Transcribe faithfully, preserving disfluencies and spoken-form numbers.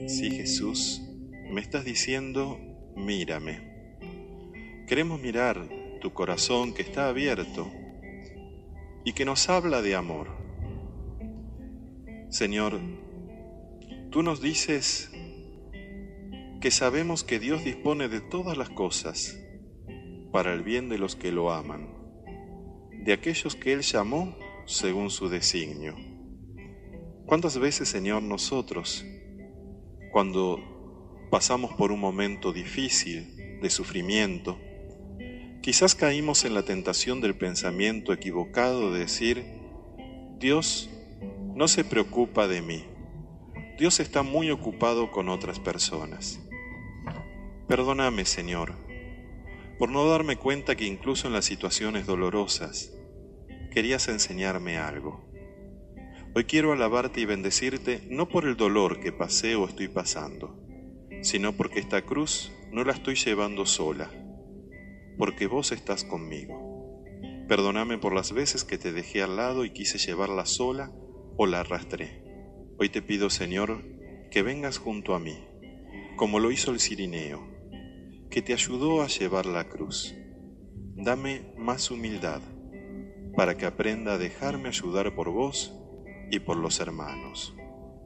Sí, Jesús, me estás diciendo, mírame. Queremos mirar tu corazón que está abierto y que nos habla de amor. Señor, tú nos dices que sabemos que Dios dispone de todas las cosas para el bien de los que lo aman, de aquellos que Él llamó según su designio. ¿Cuántas veces, Señor, nosotros, cuando pasamos por un momento difícil de sufrimiento, quizás caímos en la tentación del pensamiento equivocado de decir, Dios no se preocupa de mí, Dios está muy ocupado con otras personas? Perdóname, Señor, por no darme cuenta que incluso en las situaciones dolorosas querías enseñarme algo. Hoy quiero alabarte y bendecirte no por el dolor que pasé o estoy pasando, sino porque esta cruz no la estoy llevando sola, porque vos estás conmigo. Perdóname por las veces que te dejé al lado y quise llevarla sola o la arrastré. Hoy te pido, Señor, que vengas junto a mí, como lo hizo el cirineo, que te ayudó a llevar la cruz. Dame más humildad para que aprenda a dejarme ayudar por vos y por los hermanos.